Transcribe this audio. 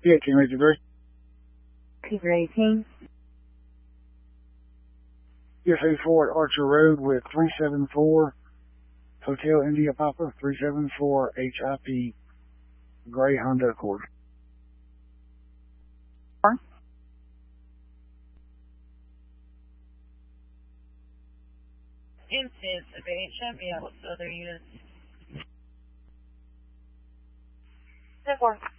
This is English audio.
Yeah, Team 83. Cooper 18. Yes, 84 at Archer Road with 374 Hotel India Papa 374 HIP Gray Honda Accord. 10-10, if they ain't shut me out with other units. 10-4.